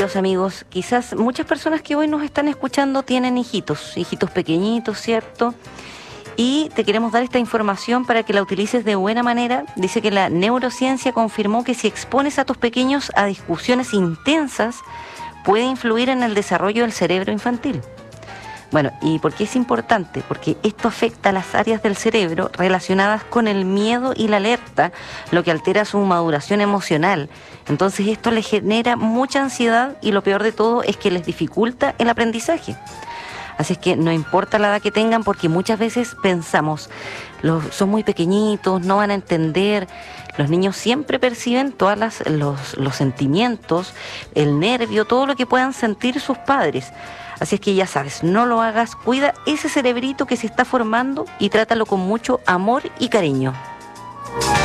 queridos amigos, quizás muchas personas que hoy nos están escuchando tienen hijitos pequeñitos, ¿cierto? Y te queremos dar esta información para que la utilices de buena manera. Dice que la neurociencia confirmó que si expones a tus pequeños a discusiones intensas, puede influir en el desarrollo del cerebro infantil. Bueno, ¿y por qué es importante? Porque esto afecta a las áreas del cerebro relacionadas con el miedo y la alerta, lo que altera su maduración emocional. Entonces esto les genera mucha ansiedad y lo peor de todo es que les dificulta el aprendizaje. Así es que no importa la edad que tengan, porque muchas veces pensamos, son muy pequeñitos, no van a entender. Los niños siempre perciben todos los sentimientos, el nervio, todo lo que puedan sentir sus padres. Así es que ya sabes, no lo hagas, cuida ese cerebrito que se está formando y trátalo con mucho amor y cariño.